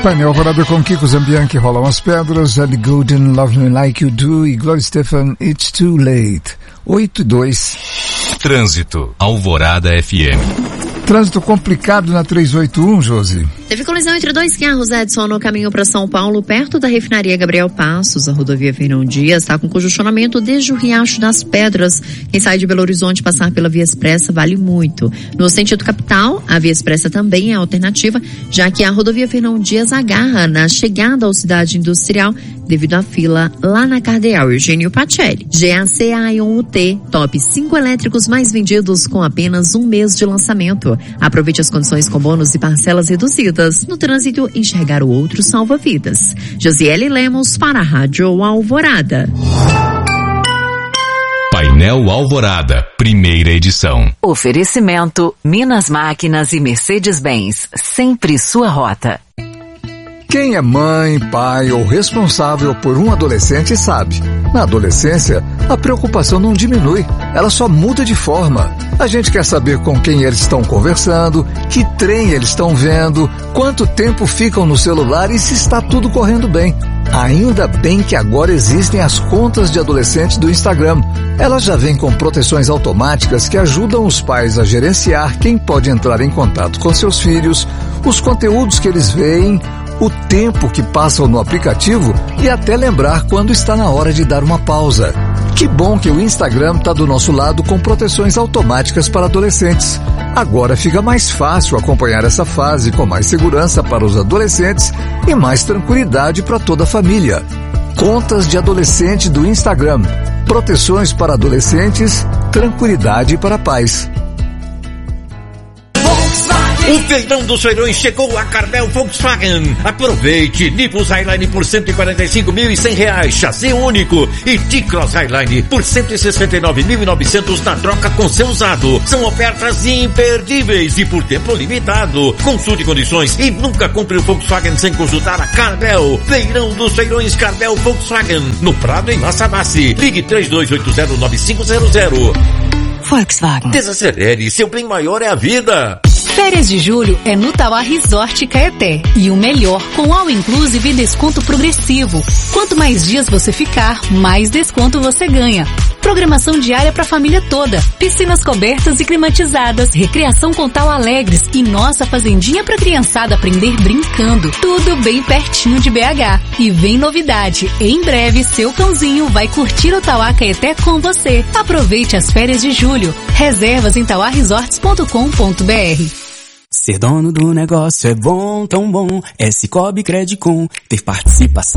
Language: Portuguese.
Painel Alvorada com Kiko Zambianchi, Rolam as Pedras, Ellie Goulding, Love Me Like You Do e Gloria Estefan, It's Too Late. 8:02. Trânsito, Alvorada FM. Trânsito complicado na 381, Josi. Teve colisão entre dois carros, Edson, no caminho para São Paulo, perto da refinaria Gabriel Passos. A rodovia Fernão Dias está com congestionamento desde o Riacho das Pedras. Quem sai de Belo Horizonte passar pela Via Expressa vale muito. No sentido capital, a Via Expressa também é alternativa, já que a rodovia Fernão Dias agarra na chegada ao Cidade Industrial devido à fila lá na Cardeal Eugênio Pacelli. GAC Aion UT, top 5 elétricos mais vendidos com apenas um mês de lançamento. Aproveite as condições com bônus e parcelas reduzidas. No trânsito, enxergar o outro salva vidas. Josiele Lemos para a Rádio Alvorada. Painel Alvorada, primeira edição. Oferecimento, Minas Máquinas e Mercedes-Benz, sempre sua rota. Quem é mãe, pai ou responsável por um adolescente sabe. Na adolescência, a preocupação não diminui, ela só muda de forma. A gente quer saber com quem eles estão conversando, que trem eles estão vendo, quanto tempo ficam no celular e se está tudo correndo bem. Ainda bem que agora existem as contas de adolescentes do Instagram. Elas já vêm com proteções automáticas que ajudam os pais a gerenciar quem pode entrar em contato com seus filhos, os conteúdos que eles veem, o tempo que passam no aplicativo e até lembrar quando está na hora de dar uma pausa. Que bom que o Instagram está do nosso lado com proteções automáticas para adolescentes. Agora fica mais fácil acompanhar essa fase com mais segurança para os adolescentes e mais tranquilidade para toda a família. Contas de adolescente do Instagram. Proteções para adolescentes, tranquilidade para pais. O feirão dos feirões chegou a Carmel Volkswagen. Aproveite Nivus Highline por R$145.100, chassi único, e T-Cross Highline por R$169.900 na troca com seu usado. São ofertas imperdíveis e por tempo limitado. Consulte condições e nunca compre o Volkswagen sem consultar a Carmel. Feirão dos feirões Carmel Volkswagen, no Prado em Massabassi. Ligue 3280-9500. Volkswagen. Desacelere, seu bem maior é a vida. Férias de julho é no Tauá Resort Caeté. E o melhor, com all inclusive e desconto progressivo. Quanto mais dias você ficar, mais desconto você ganha. Programação diária para a família toda. Piscinas cobertas e climatizadas. Recreação com Tauá Alegres. E nossa fazendinha para criançada aprender brincando. Tudo bem pertinho de BH. E vem novidade. Em breve, seu cãozinho vai curtir o Tauá Caeté com você. Aproveite as férias de julho. Reservas em tauaresorts.com.br. Ser dono do negócio é bom, tão bom. É Cicobi Credicom, ter participação.